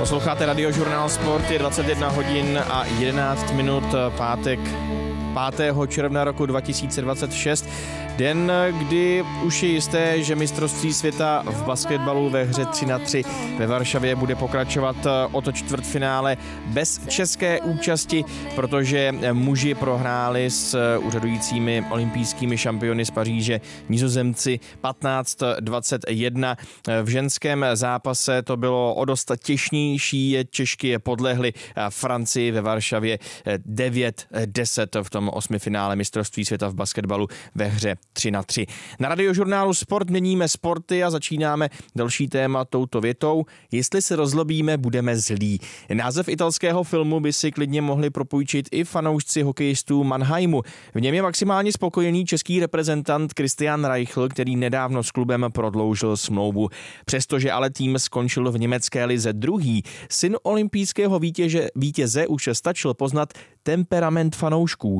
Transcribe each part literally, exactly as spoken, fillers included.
Posloucháte Radiožurnál Sport, je dvacet jedna hodin a jedenáct minut, pátek pátého června roku dva tisíce dvacet šest. Den, kdy už je jisté, že mistrovství světa v basketbalu ve hře tři na tři ve Varšavě bude pokračovat o to čtvrtfinále bez české účasti, protože muži prohráli s úřadujícími olympijskými šampiony z Paříže Nizozemci patnáct dvacet jedna. V ženském zápase to bylo o dost těžnější, Češky podlehly Francii ve Varšavě devět deset v tom osmifinále mistrovství světa v basketbalu ve hře tři na tři. Na Radiožurnálu Sport měníme sporty a začínáme další téma touto větou. Jestli se rozlobíme, budeme zlí. Název italského filmu by si klidně mohli propůjčit i fanoušci hokejistů Mannheimu. V něm je maximálně spokojený český reprezentant Christian Reichl, který nedávno s klubem prodloužil smlouvu. Přestože ale tým skončil v německé lize druhý, syn olympijského vítěze, vítěze už stačil poznat temperament fanoušků.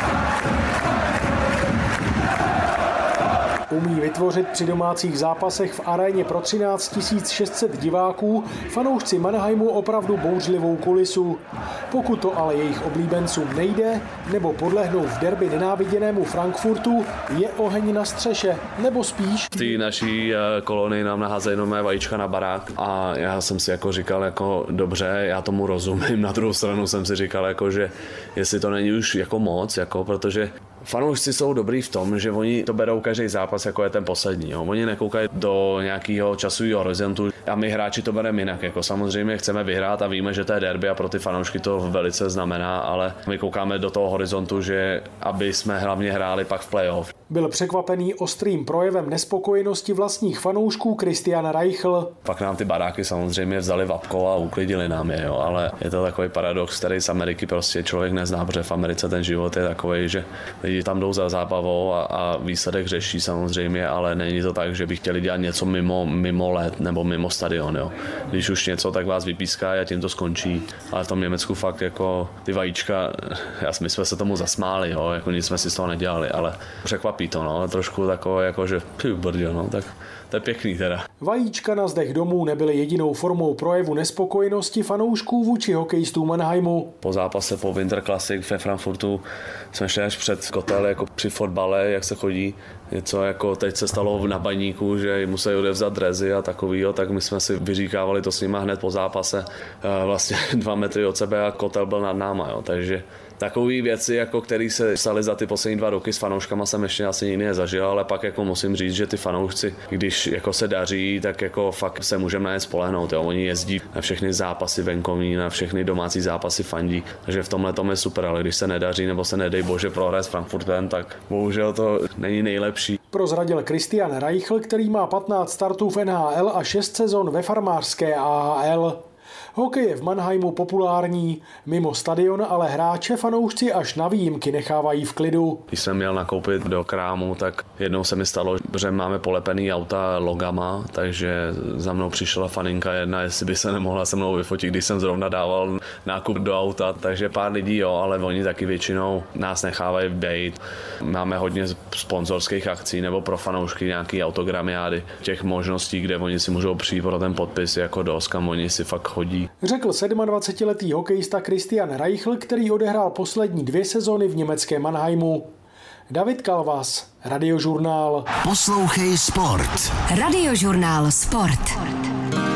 Umí vytvořit při domácích zápasech v aréně pro třináct tisíc šest set diváků fanoušci Mannheimu opravdu bouřlivou kulisu. Pokud to ale jejich oblíbencům nejde, nebo podlehnou v derby nenáviděnému Frankfurtu, je oheň na střeše, nebo spíš... V té naší kolonii nám naházejí jenom mé vajíčka na barák a já jsem si jako říkal, jako dobře, já tomu rozumím. Na druhou stranu jsem si říkal, jako, že jestli to není už jako moc, jako, protože fanoušci jsou dobrý v tom, že oni to berou každý zápas, jako je ten poslední. Jo. Oni nekoukají do nějakého časového horizontu a my hráči to bereme jinak. Jako samozřejmě chceme vyhrát a víme, že to je derby a pro ty fanoušky to velice znamená, ale my koukáme do toho horizontu, že aby jsme hlavně hráli pak v playoff. Byl překvapený ostrým projevem nespokojenosti vlastních fanoušků Christian Reichl. Pak nám ty baráky samozřejmě vzali vapkou a uklidili nám je, jo. Ale je to takový paradox, který z Ameriky prostě člověk nezná, protože v Americe ten život je takový, že lidi tam jdou za zábavou a, a výsledek řeší samozřejmě, ale není to tak, že by chtěli dělat něco mimo, mimo let nebo mimo stadion. Jo. Když už něco, tak vás vypíská a tím to skončí. Ale v tom Německu fakt jako ty vajíčka, my jsme se tomu zasmáli, jo, jako nic jsme si z toho nedělali, ale překvapí to, no, trošku takové jako, že py, brďo, no, tak to je pěkný teda. Vajíčka na zdech domů nebyly jedinou formou projevu nespokojenosti fanoušků vůči hokejistům Mannheimu. Po zápase po Winter Classic ve Frankfurtu jsme šli až před kotel, jako při fotbale, jak se chodí. Něco jako teď se stalo na Baníku, že museli odevzat drezy a takovýho, tak my jsme si vyříkávali to s nima hned po zápase vlastně dva metry od sebe a kotel byl nad náma, jo, takže takové věci, jako které se staly za ty poslední dva roky s fanouškama, jsem ještě asi nikdy nezažil, ale pak jako musím říct, že ty fanoušci, když jako se daří, tak jako fakt se můžeme na ně spolehnout. Jo. Oni jezdí na všechny zápasy venkovní, na všechny domácí zápasy fandí, takže v tomhle tom je super, ale když se nedaří nebo se nedej bože prohraje s Frankfurtem, tak bohužel to není nejlepší. Prozradil Christian Reichl, který má patnáct startů v N H L a šest sezon ve farmářské A H L. Hokej je v Mannheimu populární, mimo stadion ale hráče fanoušci až na výjimky nechávají v klidu. Když jsem měl nakoupit do krámu, tak jednou se mi stalo, že máme polepený auta logama, takže za mnou přišla faninka jedna, jestli by se nemohla se mnou vyfotit, když jsem zrovna dával nákup do auta, takže pár lidí jo, ale oni taky většinou nás nechávají bejt. Máme hodně sponzorských akcí nebo pro fanoušky nějaký autogramiády, těch možností, kde oni si můžou přijít pro ten podpis jako dost, kam oni si fakt chodí. Řekl dvacetisedmiletý hokejista Christian Reichl, který odehrál poslední dvě sezony v německém Mannheimu. David Kalvas, Radiožurnál. Poslouchej sport. Radiožurnál Sport.